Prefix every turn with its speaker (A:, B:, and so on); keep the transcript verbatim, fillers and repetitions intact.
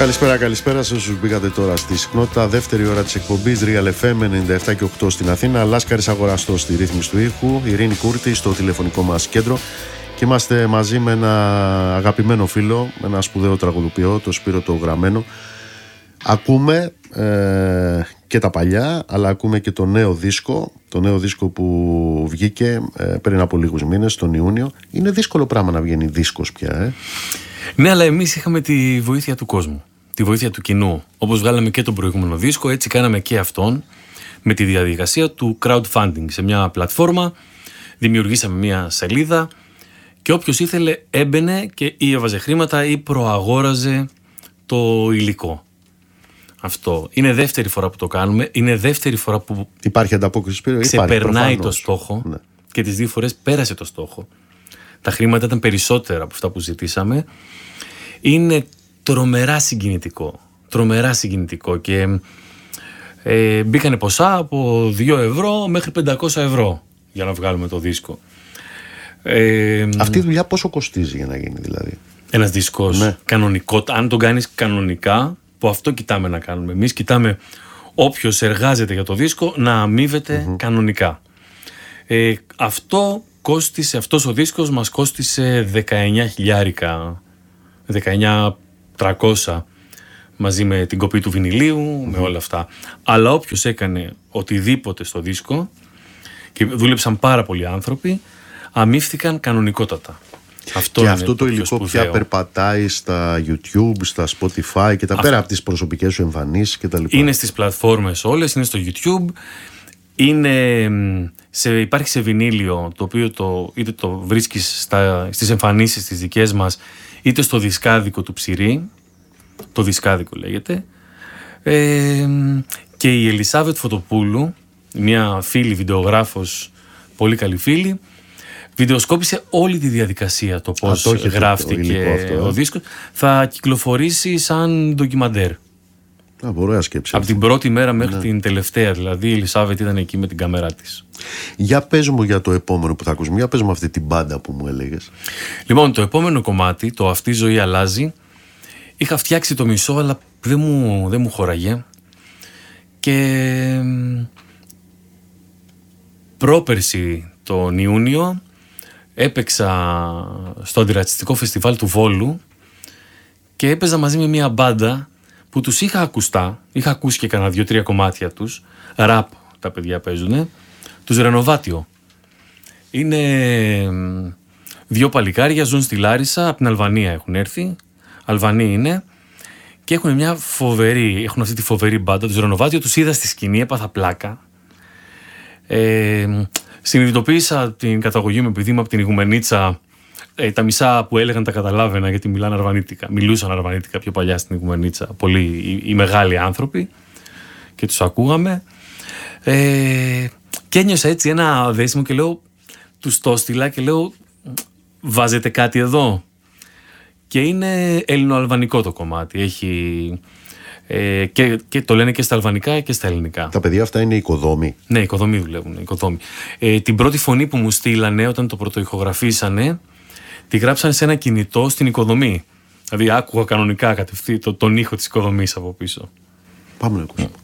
A: Καλησπέρα, καλησπέρα σε όσους μπήκατε τώρα στη συχνότητα. Δεύτερη ώρα της εκπομπής Real εφ εμ ενενήντα επτά και οκτώ στην Αθήνα. Λάσκαρης Αγοραστός στη ρύθμιση του ήχου. Ειρήνη Κούρτη στο τηλεφωνικό μας κέντρο. Και είμαστε μαζί με ένα αγαπημένο φίλο, ένα σπουδαίο τραγουδοποιό, το Σπύρο το Γραμμένο. Ακούμε ε, και τα παλιά, αλλά ακούμε και το νέο δίσκο. Το νέο δίσκο που βγήκε ε, πριν από λίγους μήνες, τον Ιούνιο. Είναι δύσκολο πράγμα να βγαίνει δίσκος πια, ε.
B: Ναι, αλλά εμείς είχαμε τη βοήθεια του κόσμου, τη βοήθεια του κοινού. Όπως βγάλαμε και τον προηγούμενο δίσκο, έτσι κάναμε και αυτόν με τη διαδικασία του crowdfunding. Σε μια πλατφόρμα δημιουργήσαμε μια σελίδα και όποιος ήθελε έμπαινε και ή έβαζε χρήματα ή προαγόραζε το υλικό. Αυτό. Είναι δεύτερη φορά που το κάνουμε. Είναι δεύτερη φορά που
A: υπάρχει ανταπόκριση, Σπύρο,
B: ξεπερνάει το στόχο, ναι. Και τις δύο φορές πέρασε το στόχο. Τα χρήματα ήταν περισσότερα από αυτά που ζητήσαμε. Είναι τρομερά συγκινητικό. Τρομερά συγκινητικό. Και ε, μπήκανε ποσά από δύο ευρώ μέχρι πεντακόσια ευρώ για να βγάλουμε το δίσκο. Ε,
A: Αυτή η δουλειά πόσο κοστίζει για να γίνει, δηλαδή?
B: Ένας δίσκος, ναι. Κανονικό, αν τον κάνεις κανονικά, που αυτό κοιτάμε να κάνουμε. Εμείς κοιτάμε όποιος εργάζεται για το δίσκο να αμείβεται mm-hmm. κανονικά. Ε, αυτό κόστισε, αυτός ο δίσκος μας κόστισε δεκαεννιά χιλιάρικα, δεκαεννιά χιλιάδες τριακόσια μαζί με την κοπή του βινιλίου, mm. με όλα αυτά. Αλλά όποιος έκανε οτιδήποτε στο δίσκο, και δούλεψαν πάρα πολλοί άνθρωποι, αμείφθηκαν κανονικότατα. Αυτό
A: και αυτό το υλικό πια περπατάει στα YouTube, στα Spotify και τα αυτό. Πέρα από τις προσωπικές σου εμφανίσεις και τα λοιπά.
B: Είναι στις πλατφόρμες όλες, είναι στο YouTube. Είναι σε, υπάρχει σε βινίλιο, το οποίο το, είτε το βρίσκεις στα, στις εμφανίσεις τις δικές μας, είτε στο δισκάδικο του Ψηρή. Το δισκάδικο λέγεται. Ε, και η Ελισάβετ Φωτοπούλου, μια φίλη βιντεογράφος, πολύ καλή φίλη, βιντεοσκόπησε όλη τη διαδικασία, το πώς Α, γράφτηκε ο, αυτό, ο δίσκος. Θα κυκλοφορήσει σαν ντοκιμαντέρ.
A: Α, ωραία σκέψη.
B: Από την πρώτη μέρα μέχρι ναι. την τελευταία, δηλαδή η Ελισάβετ ήταν εκεί με την κάμερά της.
A: Για πες μου για το επόμενο που θα ακούσουμε, για πες μου αυτή την μπάντα που μου έλεγες.
B: Λοιπόν, το επόμενο κομμάτι, το «Αυτή η ζωή αλλάζει», είχα φτιάξει το μισό, αλλά δεν μου, δεν μου χώραγε. Και πρόπερση τον Ιούνιο έπαιξα στο Αντιρατσιστικό Φεστιβάλ του Βόλου και έπαιζα μαζί με μια μπάντα που τους είχα ακουστά, είχα ακούσει και κανένα δύο-τρία κομμάτια τους, ραπ τα παιδιά παίζουνε, τους Ρενοβάτιο. Είναι δύο παλικάρια, ζουν στη Λάρισα, από την Αλβανία έχουν έρθει, Αλβανοί είναι, και έχουν μια φοβερή, έχουν αυτή τη φοβερή μπάντα, τους Ρενοβάτιο, τους είδα στη σκηνή, έπαθα πλάκα. Ε, συνειδητοποίησα την καταγωγή μου, επειδή είμαι από την Ιγουμενίτσα. Ε, τα μισά που έλεγαν τα καταλάβαινα, γιατί μιλάνε αρβανίτικα. Μιλούσαν αρβανίτικα πιο παλιά στην Ιγουμενίτσα. Πολλοί οι, οι μεγάλοι άνθρωποι και τους ακούγαμε. Ε, και ένιωσα έτσι ένα δέσιμο και λέω, τους το στείλα και λέω, βάζετε κάτι εδώ? Και είναι ελληνοαλβανικό το κομμάτι. Έχει, ε, και, και το λένε και στα αλβανικά και στα ελληνικά.
A: Τα παιδιά αυτά είναι οικοδόμοι.
B: Ναι, οικοδόμοι δουλεύουν. Οικοδόμοι. Ε, την πρώτη φωνή που μου στείλανε όταν το πρωτοηχογραφήσανε, τη γράψανε σε ένα κινητό στην οικοδομή. Δηλαδή άκουγα κανονικά κατευθείαν το, τον ήχο της οικοδομής από πίσω.
A: Πάμε να ακούσουμε.